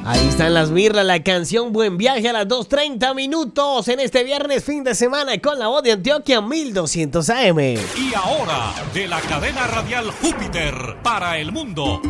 Ahí están las Mirlas, la canción Buen Viaje a las 2:30 minutos en este viernes fin de semana con la voz de Antioquia 1200 AM. Y ahora, de la cadena radial Júpiter para el mundo.